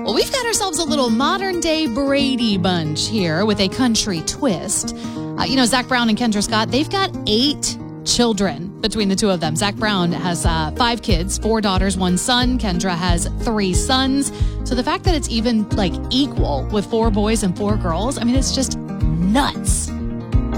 Well, we've got ourselves a little modern-day Brady Bunch here with a country twist. Zach Brown and Kendra Scott, they've got 8 children between the two of them. Zach Brown has 5 kids, 4 daughters, 1 son. Kendra has 3 sons. So the fact that it's even equal with 4 boys and 4 girls, it's just nuts.